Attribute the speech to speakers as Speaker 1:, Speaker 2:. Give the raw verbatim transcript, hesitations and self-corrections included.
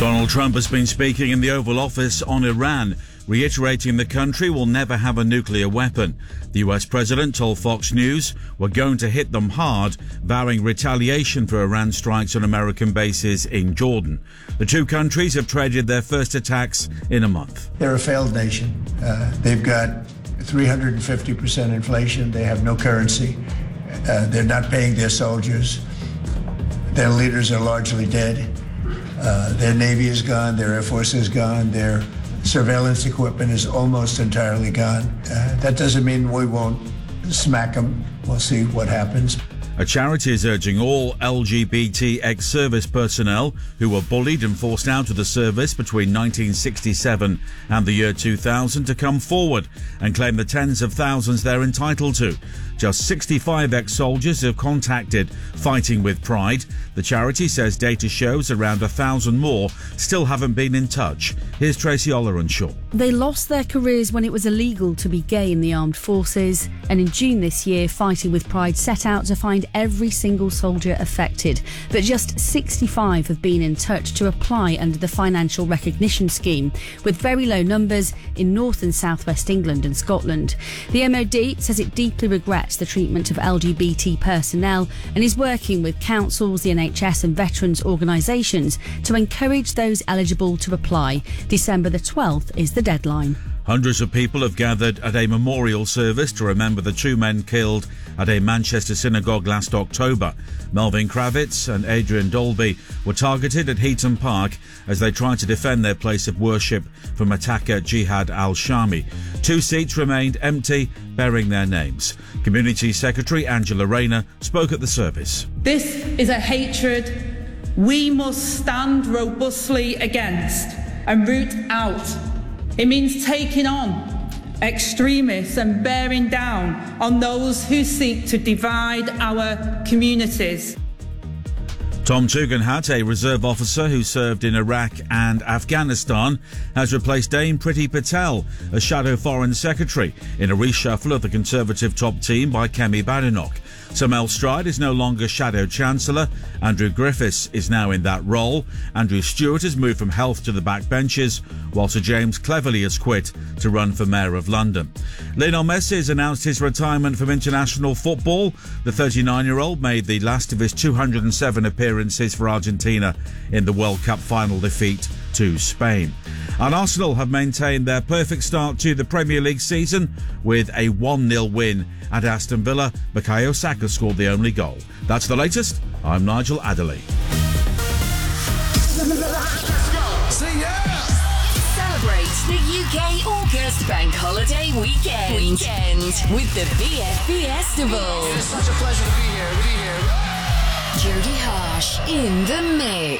Speaker 1: Donald Trump has been speaking in the Oval Office on Iran, reiterating the country will never have a nuclear weapon. The U S president told Fox News, "We're going to hit them hard," vowing retaliation for Iran strikes on American bases in Jordan. The two countries have traded their first attacks in a month.
Speaker 2: They're a failed nation. Uh, they've got three hundred fifty percent inflation. They have no currency. Uh, they're not paying their soldiers. Their leaders are largely dead. Uh, their Navy is gone. Their Air Force is gone. Their surveillance equipment is almost entirely gone. Uh, that doesn't mean we won't smack them. We'll see what happens.
Speaker 1: A charity is urging all L G B T ex-service personnel who were bullied and forced out of the service between nineteen sixty-seven and the year two thousand to come forward and claim the tens of thousands they're entitled to. Just sixty-five ex-soldiers have contacted Fighting with Pride. The charity says data shows around a thousand more still haven't been in touch. Here's Tracy Ollerenshaw.
Speaker 3: They lost their careers when it was illegal to be gay in the armed forces, and in June this year, Fighting with Pride set out to find every single soldier affected, but just sixty-five have been in touch to apply under the financial recognition scheme, with very low numbers in North and South West England and Scotland. The M O D says it deeply regrets the treatment of L G B T personnel and is working with councils, the N H S and veterans organisations to encourage those eligible to apply. December the twelfth is the deadline.
Speaker 1: Hundreds of people have gathered at a memorial service to remember the two men killed at a Manchester synagogue last October. Melvin Kravitz and Adrian Dolby were targeted at Heaton Park as they tried to defend their place of worship from attacker Jihad al-Shami. Two seats remained empty, bearing their names. Community Secretary Angela Rayner spoke at the service.
Speaker 4: This is a hatred we must stand robustly against and root out. It means taking on extremists and bearing down on those who seek to divide our communities.
Speaker 1: Tom Tugendhat, a reserve officer who served in Iraq and Afghanistan, has replaced Dame Priti Patel as Shadow Foreign Secretary in a reshuffle of the Conservative top team by Kemi Badenoch. Sir Mel Stride is no longer Shadow Chancellor. Andrew Griffiths is now in that role. Andrew Stewart has moved from health to the backbenches, while Sir James Cleverly has quit to run for Mayor of London. Lionel Messi has announced his retirement from international football. The thirty-nine-year-old made the last of his two hundred seven appearances for Argentina in the World Cup final defeat to Spain. And Arsenal have maintained their perfect start to the Premier League season with a one nil win at Aston Villa. Bukayo Saka scored the only goal. That's the latest. I'm Nigel Adderley.
Speaker 5: Celebrate the U K August Bank Holiday weekend, weekend with the V F Festival.
Speaker 6: It's such a pleasure to be here. Be here.
Speaker 5: Jody Harsh in the mix.